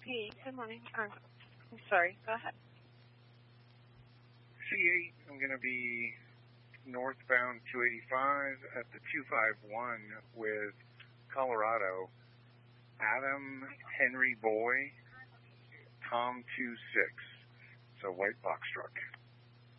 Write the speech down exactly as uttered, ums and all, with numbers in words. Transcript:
Hey, good morning. Um, I'm sorry. Go ahead. C eight, I'm going to be northbound two eighty-five at the two fifty-one with Colorado. Adam Henry Boy, Tom two six. It's a white box truck.